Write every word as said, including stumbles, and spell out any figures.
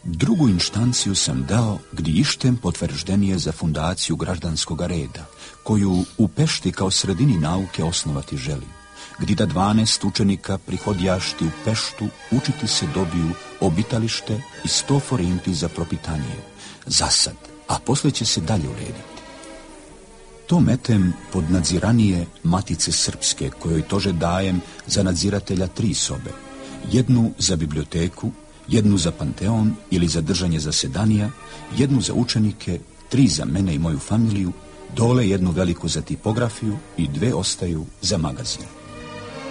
Drugu inštanciju sam dao gdje ištem potvrđenije za fundaciju građanskog reda, koju u Pešti kao sredini nauke osnovati želim, gdje da dvanaest učenika prihodjašti u Peštu učiti se dobiju obitalište i sto forinti za propitanje, zasad, a poslije će se dalje urediti. To metem pod nadziranije Matice Srpske, kojoj tože dajem za nadziratelja tri sobe, jednu za biblioteku, jednu za panteon ili za držanje zasedanija, jednu za učenike, tri za mene i moju familiju, dole jednu veliku za tipografiju i dve ostaju za magazin.